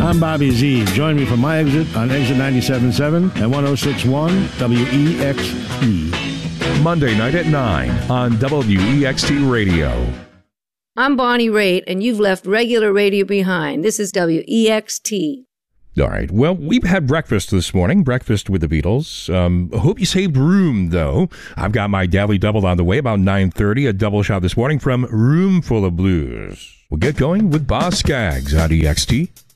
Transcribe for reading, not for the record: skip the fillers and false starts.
I'm Bobby Z. Join me for my exit on Exit 97.7 and 106.1 WEXT. Monday night at 9 on WEXT Radio. I'm Bonnie Raitt, and you've left regular radio behind. This is WEXT. All right. Well, we've had breakfast this morning, breakfast with the Beatles. Hope you saved room, though. I've got my Daily Double on the way about 9:30, a double shot this morning from Room Full of Blues. We'll get going with Boz Scaggs on EXT.